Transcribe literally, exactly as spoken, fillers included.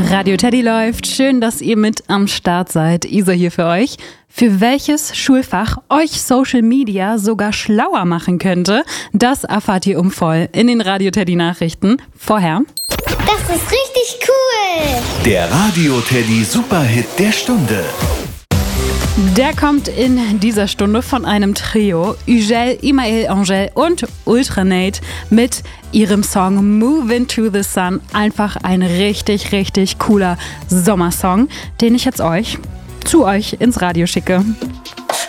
Radio Teddy läuft. Schön, dass ihr mit am Start seid. Isa hier für euch. Für welches Schulfach euch Social Media sogar schlauer machen könnte, das erfahrt ihr um voll in den Radio Teddy Nachrichten. Vorher. Das ist richtig cool! Der Radio Teddy Superhit der Stunde. Der kommt in dieser Stunde von einem Trio, Ugel, Imael Angel und Ultranate mit ihrem Song Move Into the Sun. Einfach ein richtig, richtig cooler Sommersong, den ich jetzt euch, zu euch ins Radio schicke.